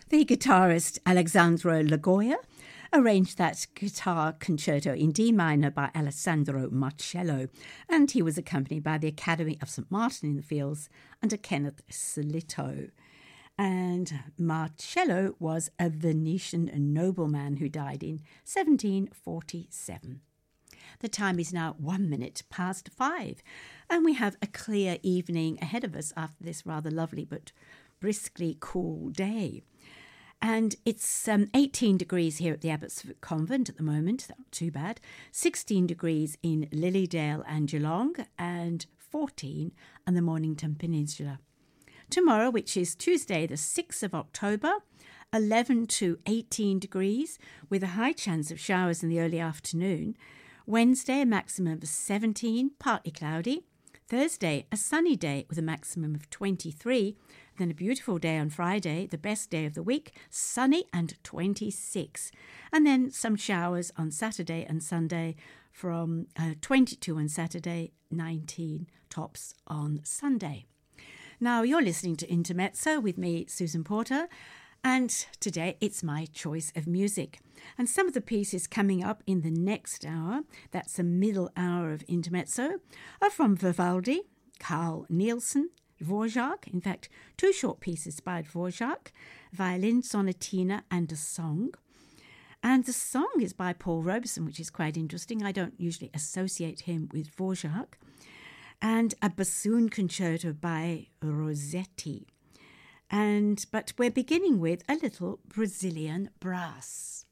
The guitarist Alexandro Lagoya arranged that guitar concerto in D minor by Alessandro Marcello, and he was accompanied by the Academy of St. Martin in the Fields under Kenneth Solito. And Marcello was a Venetian nobleman who died in 1747. The time is now 1 minute past 5, and we have a clear evening ahead of us after this rather lovely but briskly cool day. And it's 18 degrees here at the Abbotsford Convent at the moment, not too bad, 16 degrees in Lilydale and Geelong, and 14 on the Mornington Peninsula. Tomorrow, which is Tuesday, the 6th of October, 11 to 18 degrees, with a high chance of showers in the early afternoon. Wednesday, a maximum of 17, partly cloudy. Thursday, a sunny day with a maximum of 23. Then a beautiful day on Friday, the best day of the week, sunny and 26. And then some showers on Saturday and Sunday from 22 on Saturday, 19 tops on Sunday. Now, you're listening to Intermezzo with me, Susan Porter, and today it's my choice of music. And some of the pieces coming up in the next hour, that's the middle hour of Intermezzo, are from Vivaldi, Carl Nielsen, Dvorak, in fact, 2 short pieces by Dvorak, Violin Sonatina and a Song. And the song is by Paul Robeson, which is quite interesting. I don't usually associate him with Dvorak. And a bassoon concerto by Rossetti. But we're beginning with a little Brazilian brass.